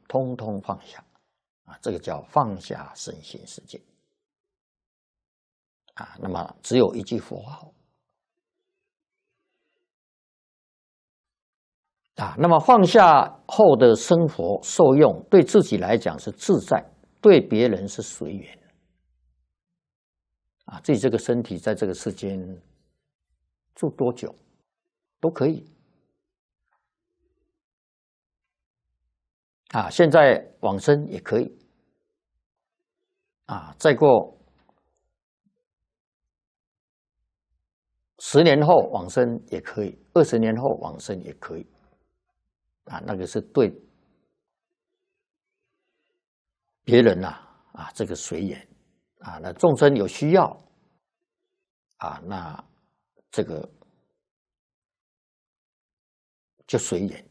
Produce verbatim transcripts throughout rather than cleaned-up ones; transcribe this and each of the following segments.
通通放下啊，这个叫放下身心世界啊。那么只有一句佛号啊。那么放下后的生活受用，对自己来讲是自在，对别人是随缘啊。自己这个身体在这个世间住多久都可以啊，现在往生也可以啊，再过十年后往生也可以，二十年后往生也可以啊，那个是对别人呐 啊, 啊，这个随缘啊，那众生有需要啊，那这个就随缘。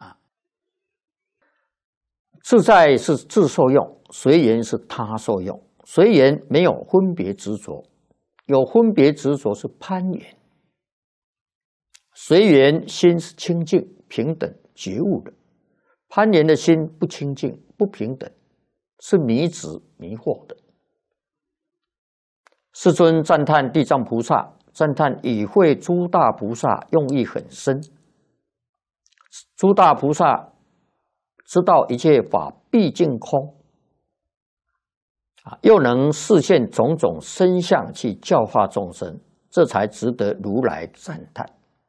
自在是自受用，随缘是他受用。随缘没有分别执着，有分别执着是攀缘。随缘心是清净、平等、觉悟的，攀缘的心不清净、不平等，是迷执、迷惑的。世尊赞叹地藏菩萨，赞叹与会诸大菩萨用意很深。诸大菩萨知道一切法毕竟空啊，又能示现种种身相去教化众生，这才值得如来赞叹。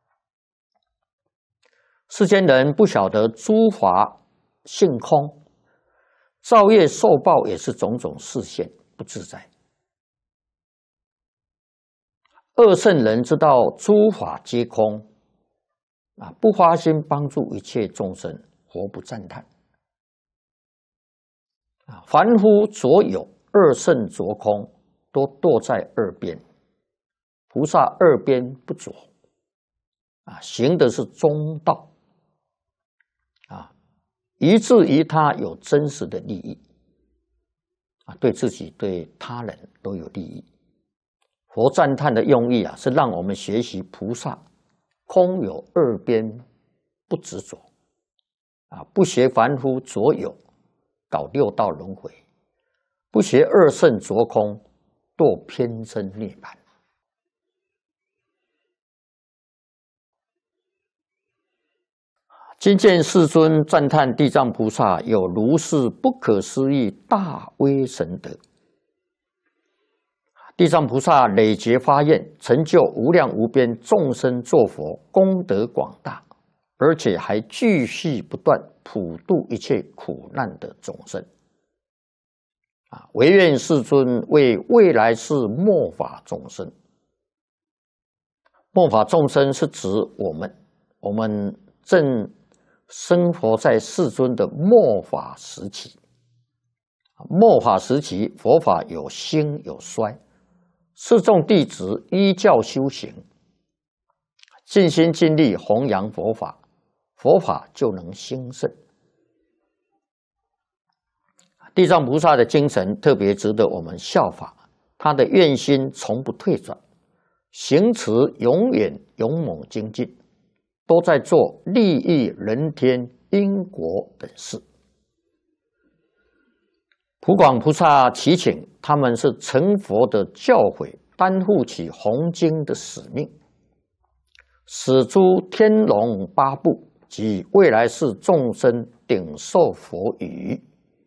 世间人不晓得诸法性空，造业受报也是种种示现，不自在。二圣人知道诸法皆空啊，不发心帮助一切众生，活不赞叹啊！凡夫着有，二圣着空，都堕在二边。菩萨二边不着啊，行的是中道啊，一致于他有真实的利益啊，对自己对他人都有利益。佛赞叹的用意啊，是让我们学习菩萨空有二边不执着啊，不学凡夫着有搞六道轮回，不学二圣着空堕偏真涅槃。今见世尊赞叹地藏菩萨有如是不可思议大威神德。地藏菩萨累劫发愿，成就无量无边众生作佛，功德广大，而且还继续不断普度一切苦难的众生。啊，唯愿世尊为未来世末法众生。末法众生是指我们，我们正生活在世尊的末法时期。末法时期，佛法有兴有衰。世众弟子依教修行，尽心尽力弘扬佛法，佛法就能兴盛。地藏菩萨的精神特别值得我们效法，他的愿心从不退转，行持永远勇猛精进，都在做利益人天因果等事。普广菩萨祈请，他们是成佛的教诲，担负起弘经的使命，使诸天龙八部及未来世众生顶受佛语。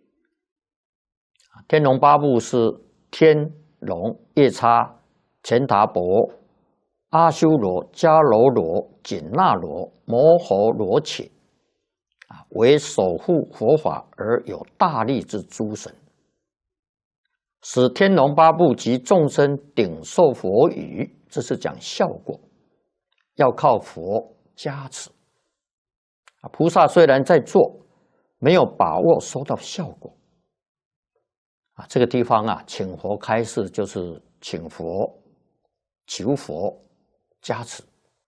天龙八部是天龙、夜叉、乾达婆、阿修罗、迦楼罗、紧那罗、摩诃罗伽啊，为守护佛法而有大力之诸神。使天龙八部及众生顶受佛语，这是讲效果，要靠佛加持。菩萨虽然在做，没有把握收到效果。啊，这个地方啊，请佛开示就是请佛、求佛加持。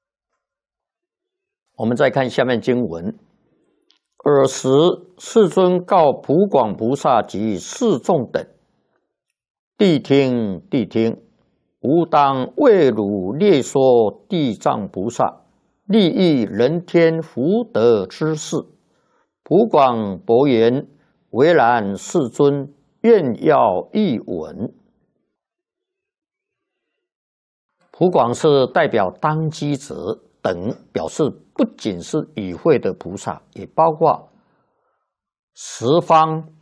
我们再看下面经文：尔时世尊告普广菩萨及世众等。谛听，谛听！吾当为汝列说地藏菩萨利益人天福德之事。普广博言： 唯然世尊愿要一闻。普广是代表当机者等，表示不仅是与会的菩萨，也包括十方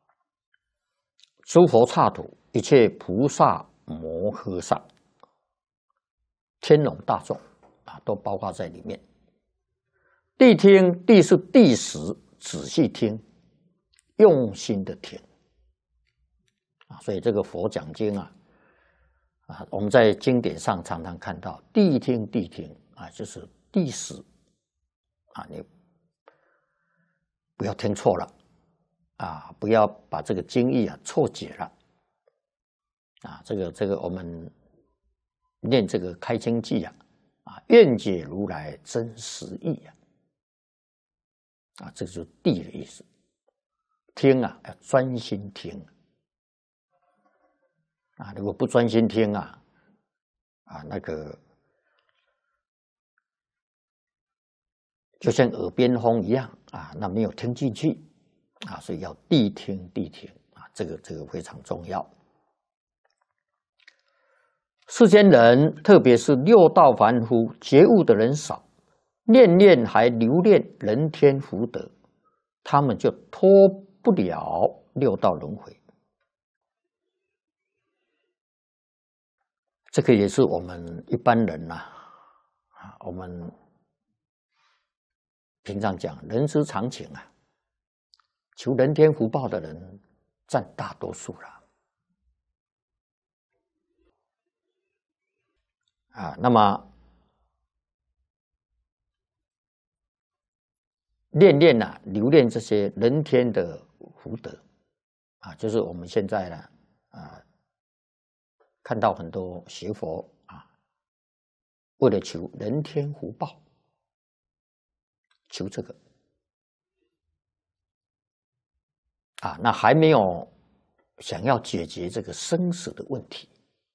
诸佛刹土一切菩萨摩诃萨、天龙大众啊，都包括在里面。谛听，谛是谛实，仔细听，用心的听啊。所以这个佛讲经啊。啊，我们在经典上常常看到“谛听，谛听”啊，就是谛实啊，你不要听错了啊，不要把这个经义啊错解了啊。这个这个，我们念这个开经偈啊，啊，愿解如来真实义啊，啊，这就是谛的意思。听啊，要专心听。啊，如果不专心听啊，啊，那个就像耳边风一样啊，那没有听进去啊，所以要谛听谛听啊，这个这个非常重要。世间人，特别是六道凡夫，觉悟的人少，念念还留恋人天福德，他们就脱不了六道轮回。这个也是我们一般人呐，啊，我们平常讲人之常情啊，求人天福报的人占大多数了，啊，那么恋恋呐，留恋这些人天的福德，啊，就是我们现在呢，啊。看到很多学佛啊，为了求人天福报，求这个啊，那还没有想要解决这个生死的问题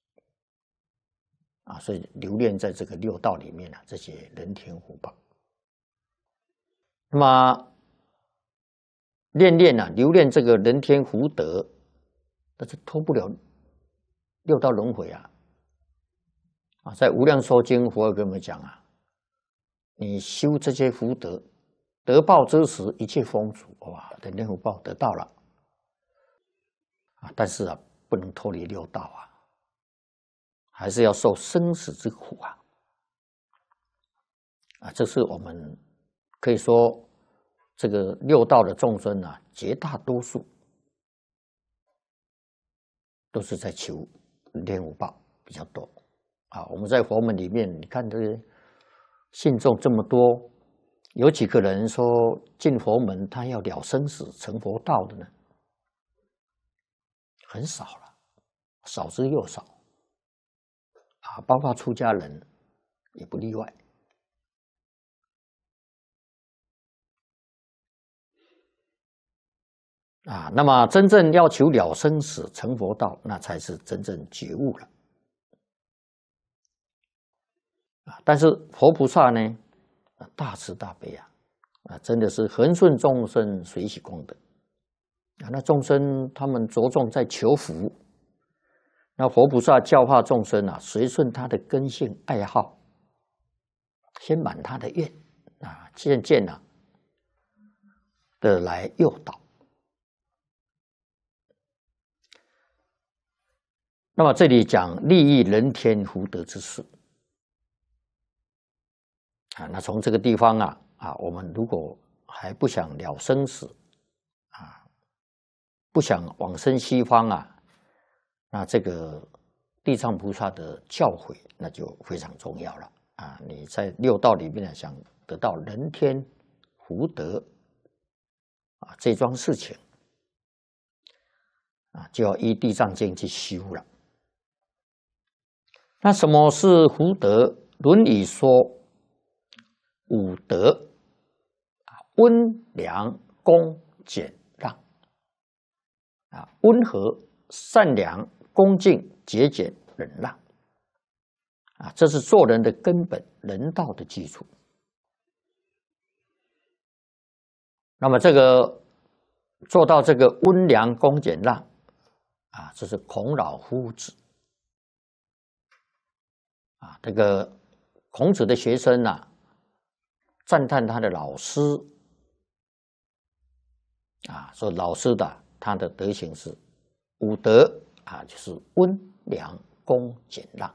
啊，所以留恋在这个六道里面呢，这些人天福报。那么恋恋啊，留恋这个人天福德，但是脱不了六道轮回啊！啊，在《无量寿经》，佛跟我们讲啊，你修这些福德，得报之时，一切丰足，哇，人天福报得到了啊！但是啊，不能脱离六道啊，还是要受生死之苦啊！啊，这是我们可以说，这个六道的众生啊，绝大多数都是在求人天福报比较多啊。我们在佛门里面，你看这个信众这么多，有几个人说进佛门他要了生死成佛道的呢？很少了，少之又少啊，包括出家人也不例外。啊，那么真正要求了生死成佛道，那才是真正觉悟了。啊，但是佛菩萨呢，大慈大悲啊，啊，真的是恒顺众生，随喜功德。啊，那众生他们着重在求福，那佛菩萨教化众生啊，随顺他的根性爱好，先满他的愿啊，渐渐啊的来诱导。那么这里讲利益人天福德之事啊，那从这个地方啊啊，我们如果还不想了生死啊，不想往生西方啊，那这个地藏菩萨的教诲那就非常重要了啊！你在六道里面想得到人天福德啊，这桩事情啊，就要依地藏经去修了。那什么是福德？《论语》说五德啊，温良恭俭让啊，温和、善良、恭敬、节俭、忍让啊，这是做人的根本，人道的基础。那么这个做到这个温良恭俭让啊，这是孔老夫子啊。这个孔子的学生啊，赞叹他的老师啊，说老师的他的德行是五德啊，就是温良恭俭让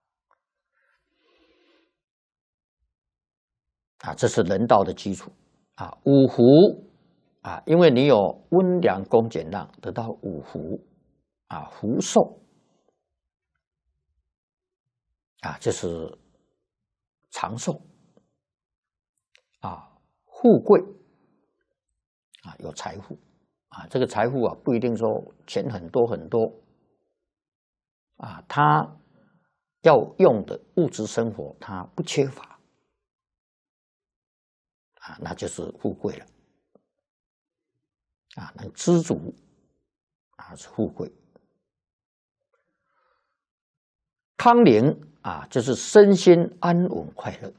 啊，这是人道的基础啊。五福啊，因为你有温良恭俭让，得到五福啊，福寿啊，就是长寿啊，富贵啊，有财富啊。这个财富啊，不一定说钱很多很多啊，他要用的物质生活他不缺乏啊，那就是富贵了啊，能知足啊是富贵。康宁啊，就是身心安稳快乐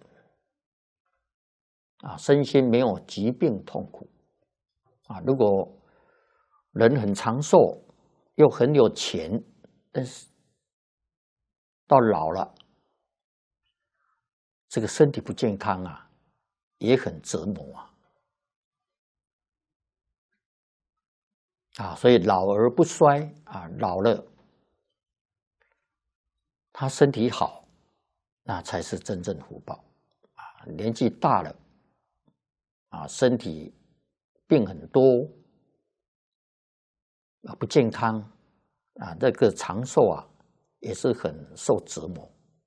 啊，身心没有疾病痛苦啊。如果人很长寿，又很有钱，但是到老了，这个身体不健康啊，也很折磨啊。啊，所以老而不衰啊，老了他身体好，那才是真正福报啊。年纪大了啊，身体病很多啊，不健康啊，这个长寿啊也是很受折磨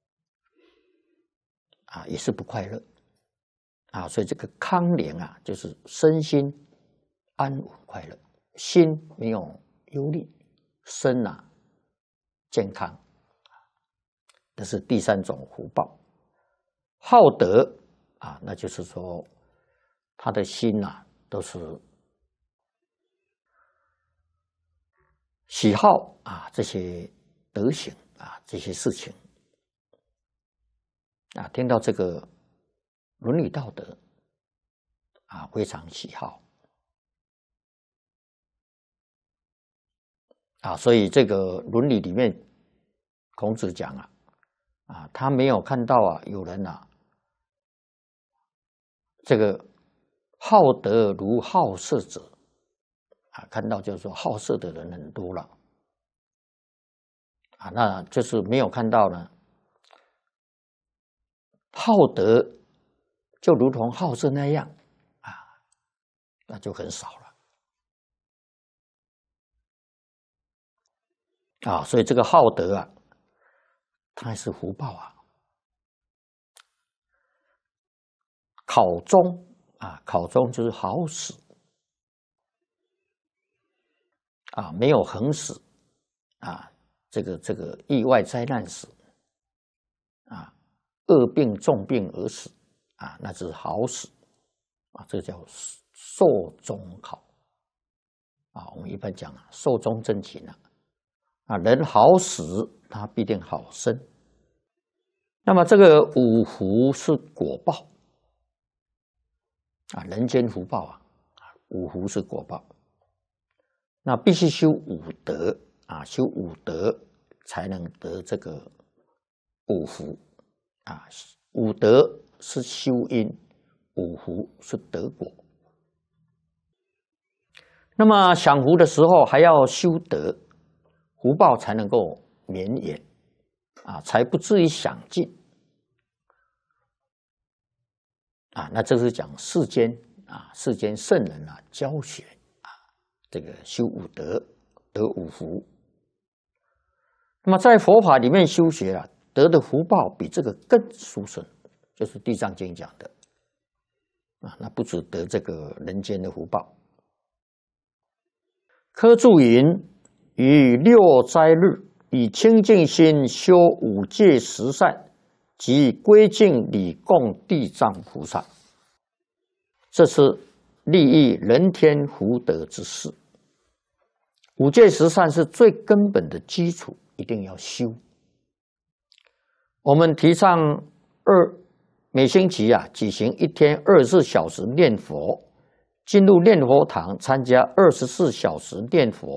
啊，也是不快乐啊。所以这个康宁啊，就是身心安稳快乐。心没有忧虑，身啊健康，这是第三种福报。好德啊，那就是说他的心啊都是喜好啊这些德行啊这些事情啊，听到这个伦理道德啊，非常喜好。啊，所以这个伦理里面，孔子讲啊，啊，他没有看到啊，有人啊，这个好德如好色者，啊，看到就是说好色的人很多了，啊，那就是没有看到呢，好德就如同好色那样，啊，那就很少了。啊，所以这个好德啊，它是福报啊。考中啊，考中就是好死啊，没有横死啊，这个这个意外灾难死啊，恶病重病而死啊，那是好死啊，这叫寿终考啊。我们一般讲啊，寿终正寝啊。啊，人好死，他必定好生。那么这个五福是果报啊，人间福报啊，五福是果报。那必须修五德啊，修五德才能得这个五福啊。五德是修因，五福是得果。那么享福的时候还要修德。福报才能够绵延啊，才不至于享尽啊。那这是讲世间啊，世间圣人啊教学啊，这个修五德得五福。那么在佛法里面修学啊，得的福报比这个更殊胜，就是《地藏经》讲的啊。那不只得这个人间的福报。科注云。于六斋日，以清净心修五戒十善，即归敬礼供地藏菩萨。这是利益人天福德之事。五戒十善是最根本的基础，一定要修。我们提倡二每星期啊举行一天二十四小时念佛， 进入念佛堂参加二十四小时念佛